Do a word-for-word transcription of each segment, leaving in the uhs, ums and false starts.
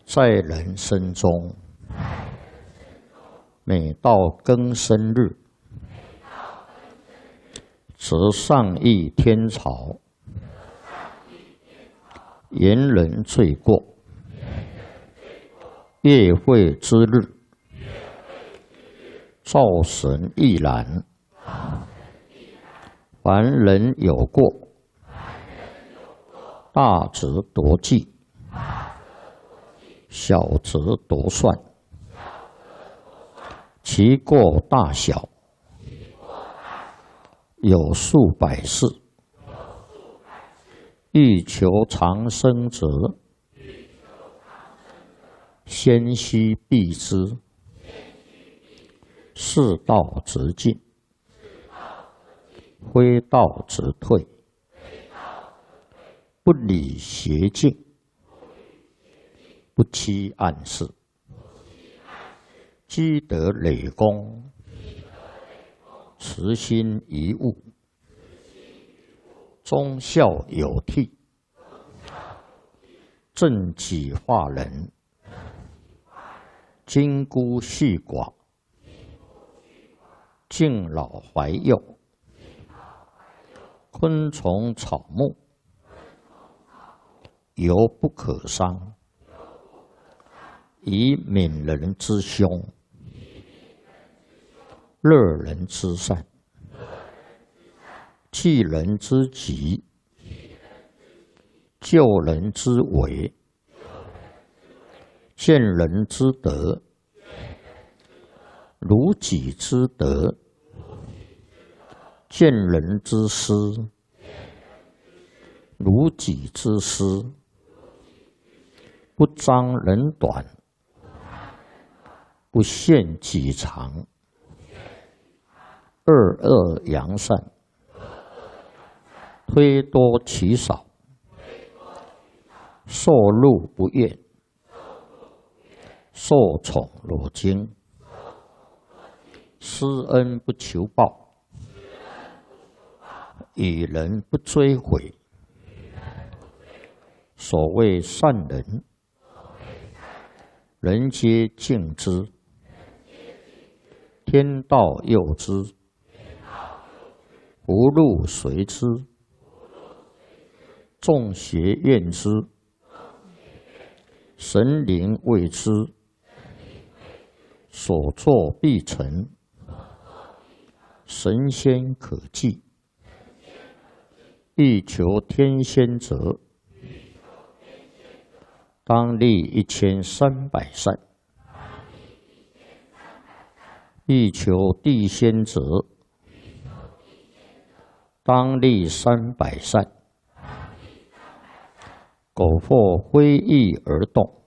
在人生中，每到庚申日，则上议天朝，言人罪过。月会之日，灶神亦然。凡人有过，大则夺计，小则夺算，其过大小，有数百世。欲求长生者，先须避之。是道则进，非道则退。不理邪径，不欺暗室，积德累功，慈心遗物，忠孝有替，正己化人，金孤恤寡，敬老怀幼，昆虫草木，犹不可伤，以悯人之凶，乐人之善，济人之急，救人之危，见人之德，如己之德，见人之失，如己之失。不彰人短，不陷己长，恶恶扬善，推多其少，受禄不厌，受宠若惊，施恩不求报，与人不追悔。所谓善人，人皆敬之，天道佑之，福禄随之，众邪怨之，神灵畏之，所作必成，神仙可祭。欲求天仙者，当立一千三百善；欲求地仙者，当立三百善。苟或非义而动，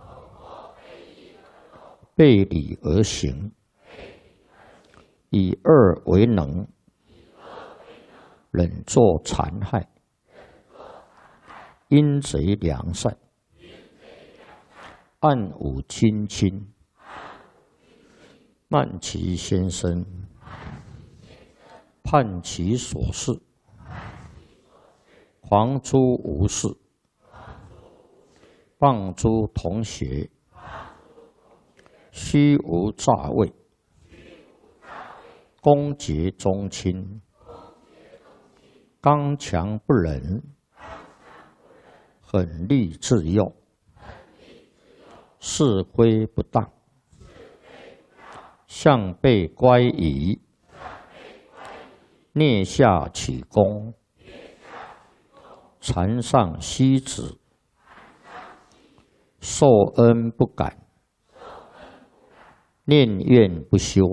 背礼而行，以恶为能，忍作残害，阴贼良善，暗忤亲亲，慢其先生，叛其所事，狂诸无事，谤诸同学，虚无诈伪，恭结宗亲，刚强不仁，狠戾自用，是非不当，向背乖疑，蹑下取功，禅上息止，受恩不感，念怨不休，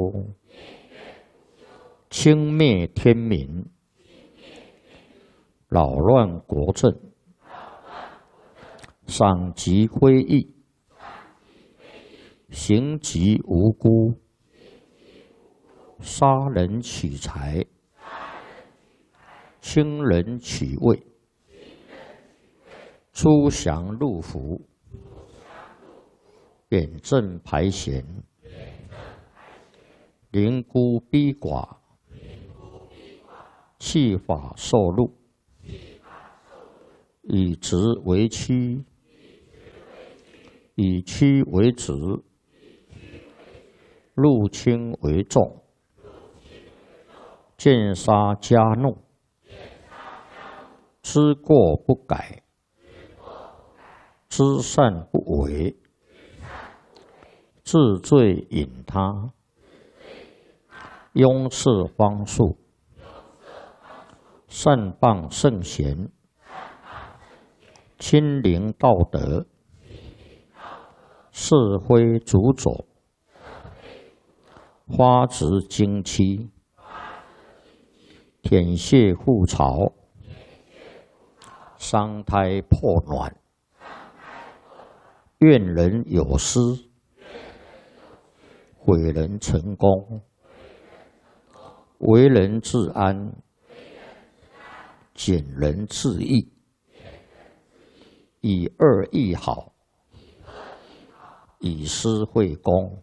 轻蔑天民，扰乱国政，赏及非义，刑及无辜，杀人取财，轻人取位，出降入伏，远政排贤，凌孤逼寡，弃法受禄，以直为屈， 以屈为直，入轻为重，见杀加怒，知过不改，知善不为，治罪引他，庸事方术，善谤圣贤，亲临道德，是非主佐，花直经期，舔血覆巢，伤胎破卵，怨人有失，毁人成功，为人自安，减人自益，以恶易好，以私会公，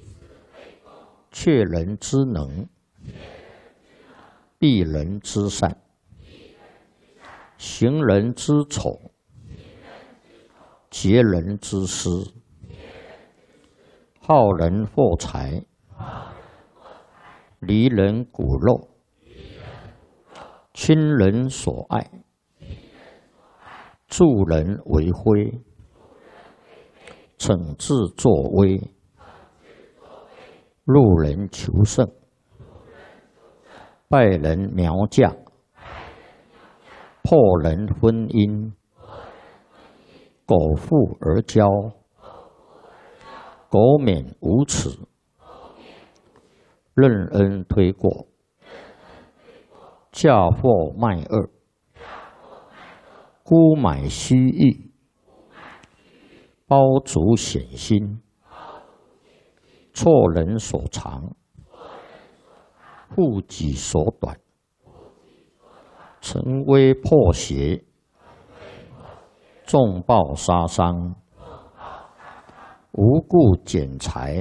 却人之能，避人之善，行人之丑，劫人之私，好人获财，离人骨肉，亲人所爱，助人为辉，惩治作威，路人求胜，败人苗将，破人婚姻，苟富而骄，苟免无耻，任恩推过，嫁祸卖恶，沽买虚益，包足显心，错人所长，护己所短，成威破邪，重报杀伤，无故减财，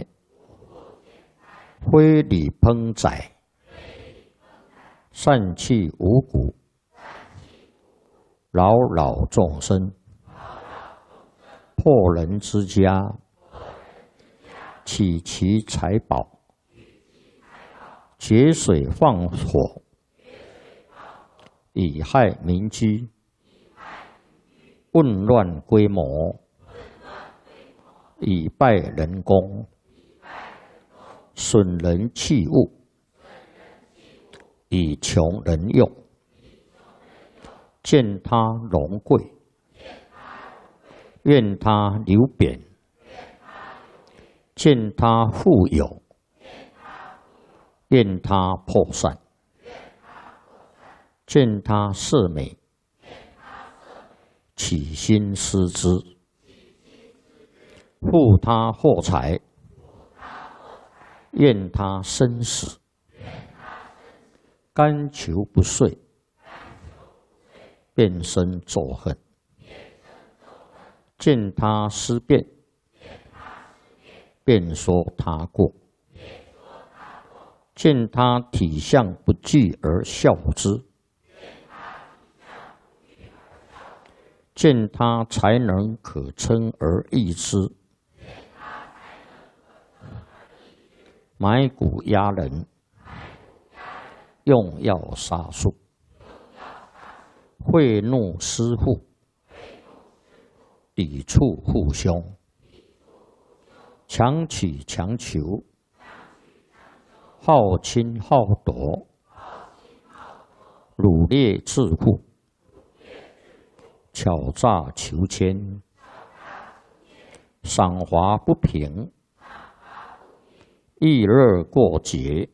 非礼烹宰，善弃五谷，扰扰众生，破人之家，起其财宝，决水放火，以害民居，混乱规模，以败人功，损人器物，以穷人用，见他荣贵，愿他流贬，见他富有，愿他破散，见他色美，起心思之，护他获财，愿他生死，甘求不遂，变生咒恨，见他思变，便说他过，见他体相不具而笑之，见他才能可称而易之，埋骨压人，用药杀术，贿赂私妇，抵触父兄，强取强求，好侵好夺，掳掠致富，巧诈求签，赏罚不平，逸乐过节，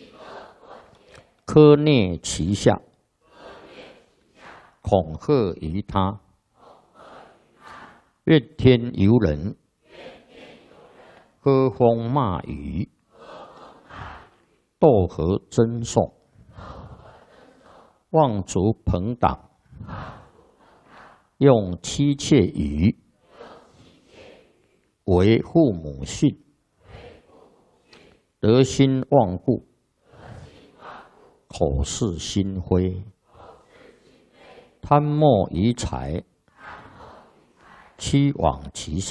苛虐其下，恐吓于他，怨天尤人，歌风骂雨，斗和争讼，妄族朋党，用妻妾语，为父母训，得心忘故，口是心非，贪墨于财，欺罔其上。